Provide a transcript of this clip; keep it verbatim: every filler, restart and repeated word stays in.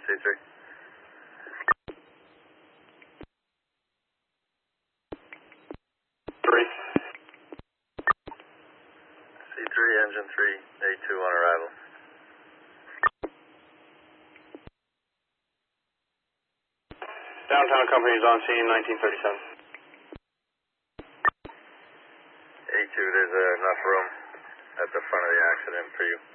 C three. Three. C three, engine three, A two on arrival. Downtown company is on scene, nineteen thirty-seven. A two, there's uh, enough room at the front of the accident for you.